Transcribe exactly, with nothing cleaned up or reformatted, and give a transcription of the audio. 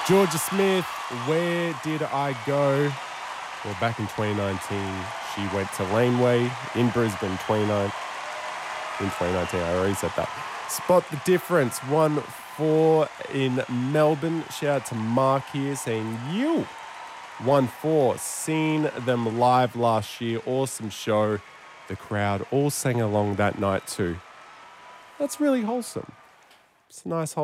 Georgia Smith, Where Did I Go? Well, back in twenty nineteen, she went to Laneway in Brisbane, twenty-nine. In twenty nineteen, I already said that. Spot the Difference, one four in Melbourne. Shout out to Mark here saying, you. one four, seen them live last year. Awesome show. The crowd all sang along that night too. That's really wholesome. It's a nice, wholesome.